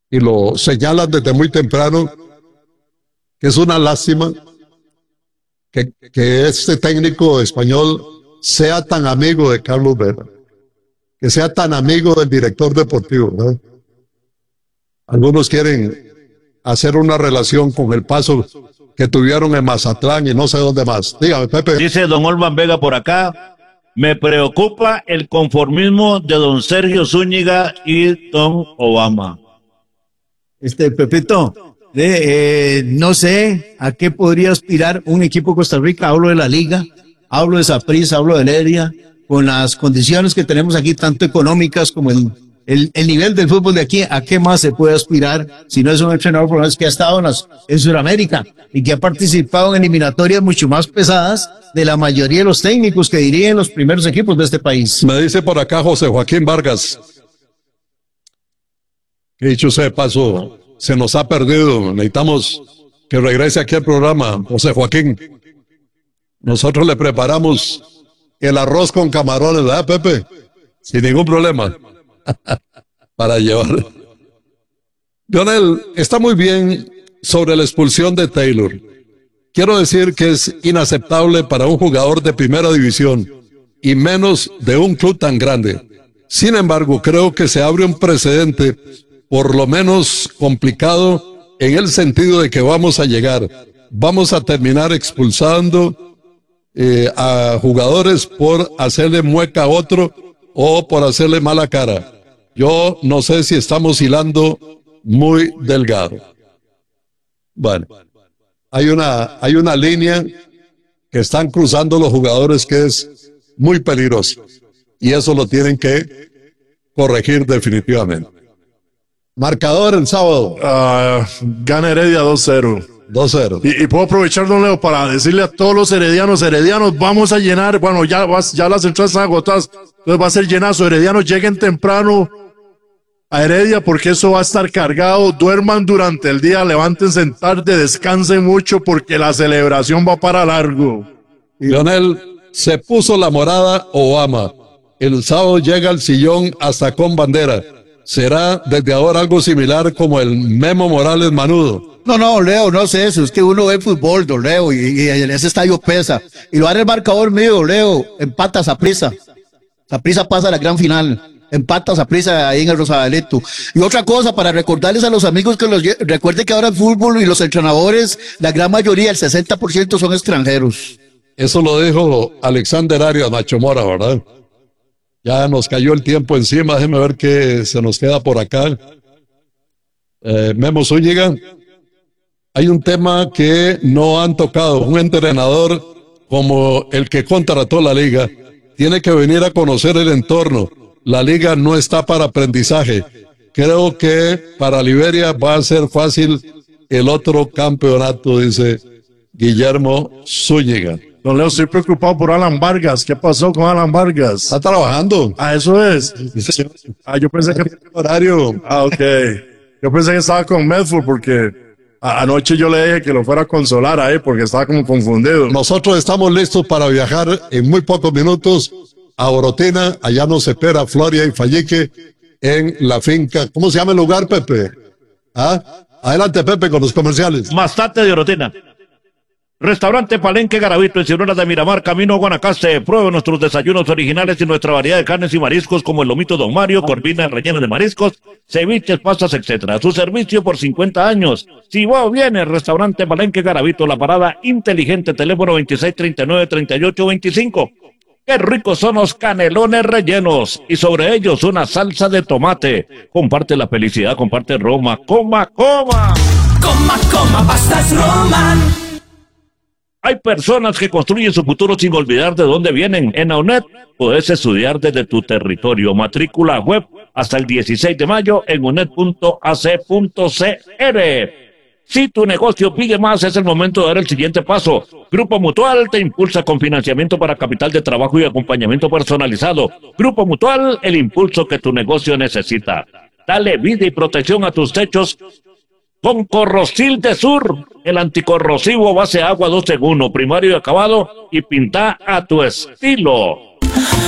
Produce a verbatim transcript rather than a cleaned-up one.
y lo señalan desde muy temprano, que es una lástima que, que este técnico español sea tan amigo de Carlos Vela, que sea tan amigo del director deportivo, ¿no? Algunos quieren hacer una relación con el paso que tuvieron en Mazatlán y no sé dónde más. Dígame, Pepe. Dice don Olman Vega por acá, me preocupa el conformismo de don Sergio Zúñiga y don Obama. Este, Pepito, eh, eh, no sé a qué podría aspirar un equipo de Costa Rica. Hablo de la liga, hablo de Saprissa, hablo de Heredia, con las condiciones que tenemos aquí, tanto económicas como el, el, el nivel del fútbol de aquí. ¿A qué más se puede aspirar si no es un entrenador por lo menos que ha estado en, las, en Sudamérica y que ha participado en eliminatorias mucho más pesadas de la mayoría de los técnicos que dirigen los primeros equipos de este país? Me dice por acá José Joaquín Vargas, que dicho sea de paso, se nos ha perdido. Necesitamos que regrese aquí al programa, José Joaquín. Nosotros le preparamos el arroz con camarones, ¿verdad, Pepe? Sin ningún problema. Para llevar. Lionel, está muy bien sobre la expulsión de Taylor. Quiero decir que es inaceptable para un jugador de primera división y menos de un club tan grande. Sin embargo, creo que se abre un precedente por lo menos complicado en el sentido de que vamos a llegar, vamos a terminar expulsando eh, a jugadores por hacerle mueca a otro o por hacerle mala cara. Yo no sé si estamos hilando muy delgado. Bueno, hay una, hay una línea que están cruzando los jugadores que es muy peligrosa y eso lo tienen que corregir definitivamente. Marcador el sábado. Uh, gana Heredia dos cero. dos cero. Y, y puedo aprovechar, don Leo, para decirle a todos los heredianos, heredianos, vamos a llenar, bueno, ya, ya las entradas están agotadas, entonces va a ser llenazo. Heredianos, lleguen temprano a Heredia porque eso va a estar cargado. Duerman durante el día, levántense en tarde, descansen mucho porque la celebración va para largo. Lionel, se puso la morada Obama. El sábado llega al sillón hasta con bandera. ¿Será desde ahora algo similar como el Memo Morales Manudo? No, no, Leo, no sé eso, es que uno ve fútbol, don Leo, y, y en ese estadio pesa. Y lo hará el marcador mío, Leo, empata Saprissa. Saprissa pasa a la gran final. Empata Saprissa ahí en el Rosadelito. Y otra cosa, para recordarles a los amigos que los recuerde que ahora el fútbol y los entrenadores, la gran mayoría, el sesenta por ciento son extranjeros. Eso lo dijo Alexander Arias, Nacho Mora, ¿verdad? Ya nos cayó el tiempo encima, déjeme ver qué se nos queda por acá. Eh, Memo Zúñiga, hay un tema que no han tocado. Un entrenador como el que contrató la liga tiene que venir a conocer el entorno. La liga no está para aprendizaje. Creo que para Liberia va a ser fácil el otro campeonato, dice Guillermo Zúñiga. Don Leo, estoy preocupado por Alan Vargas. ¿Qué pasó con Alan Vargas? Está trabajando. Ah, eso es. Ah, yo pensé que horario. Ah, ok. Yo pensé que estaba con Medford porque a anoche yo le dije que lo fuera a consolar ahí porque estaba como confundido. Nosotros estamos listos para viajar en muy pocos minutos a Orotina. Allá nos espera Floria y Fallique en la finca. ¿Cómo se llama el lugar, Pepe? ¿Ah? Adelante, Pepe, con los comerciales. Mastate de Orotina. Restaurante Palenque Garavito en Ciruelas de Miramar, camino a Guanacaste. Pruebe nuestros desayunos originales y nuestra variedad de carnes y mariscos como el lomito Don Mario, corvinas rellenas de mariscos, ceviches, pastas, etcétera. Su servicio por cincuenta años. Si va o viene, Restaurante Palenque Garavito, la parada inteligente, teléfono veintiséis treinta y nueve treinta y ocho veinticinco. Qué ricos son los canelones rellenos y sobre ellos una salsa de tomate. Comparte la felicidad, comparte Roma. Coma, coma. Coma, coma, pastas Roman. Hay personas que construyen su futuro sin olvidar de dónde vienen. En AUNED puedes estudiar desde tu territorio. Matrícula web hasta el dieciséis de mayo en uned punto a c punto c r. Si tu negocio pide más, es el momento de dar el siguiente paso. Grupo Mutual te impulsa con financiamiento para capital de trabajo y acompañamiento personalizado. Grupo Mutual, el impulso que tu negocio necesita. Dale vida y protección a tus techos con Corrosil de Sur, el anticorrosivo base agua dos en uno, primario y acabado, y pinta a tu estilo.